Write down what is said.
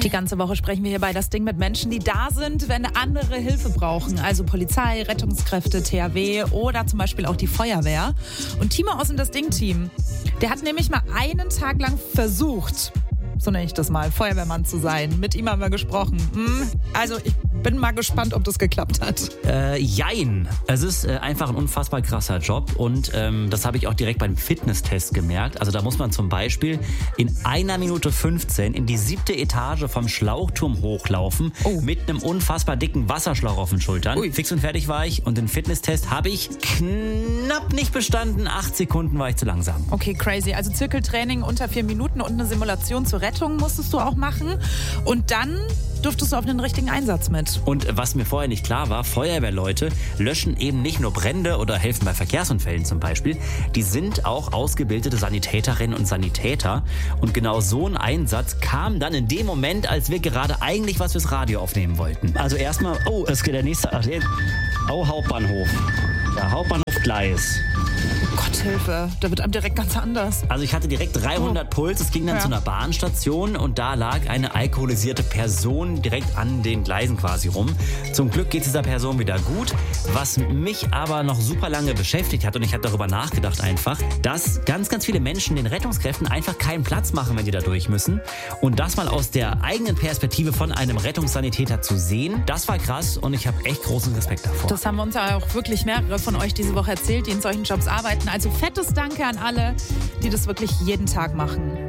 Die ganze Woche sprechen wir hier bei Das Ding mit Menschen, die da sind, wenn andere Hilfe brauchen. Also Polizei, Rettungskräfte, THW oder zum Beispiel auch die Feuerwehr. Und Timo aus dem Das Ding-Team, der hat nämlich mal einen Tag lang versucht, so nenne ich das mal, Feuerwehrmann zu sein. Mit ihm haben wir gesprochen. Also ich bin mal gespannt, ob das geklappt hat. Jein. Es ist einfach ein unfassbar krasser Job und das habe ich auch direkt beim Fitnesstest gemerkt. Also da muss man zum Beispiel in 1 Minute 15 in die 7. Etage vom Schlauchturm hochlaufen mit einem unfassbar dicken Wasserschlauch auf den Schultern. Fix und fertig war ich und den Fitnesstest habe ich knapp nicht bestanden. 8 Sekunden war ich zu langsam. Okay, crazy. Also Zirkeltraining unter 4 Minuten und eine Simulation zur Rettung musstest du auch machen. Und dann durftest du auf den richtigen Einsatz mit. Und was mir vorher nicht klar war, Feuerwehrleute löschen eben nicht nur Brände oder helfen bei Verkehrsunfällen zum Beispiel. Die sind auch ausgebildete Sanitäterinnen und Sanitäter. Und genau so ein Einsatz kam dann in dem Moment, als wir gerade eigentlich was fürs Radio aufnehmen wollten. Also erstmal, es geht der nächste, Hauptbahnhof. Ja, Hauptbahnhof Gleis. Gott, Hilfe, da wird einem direkt ganz anders. Also ich hatte direkt 300 Puls, es ging dann zu einer Bahnstation und da lag eine alkoholisierte Person direkt an den Gleisen quasi rum. Zum Glück geht es dieser Person wieder gut, was mich aber noch super lange beschäftigt hat und ich habe darüber nachgedacht einfach, dass ganz, ganz viele Menschen den Rettungskräften einfach keinen Platz machen, wenn die da durch müssen. Und das mal aus der eigenen Perspektive von einem Rettungssanitäter zu sehen, das war krass und ich habe echt großen Respekt davor. Das haben uns ja auch wirklich mehrere von euch diese Woche erzählt, die in solchen Jobs arbeiten. Also fettes Danke an alle, die das wirklich jeden Tag machen.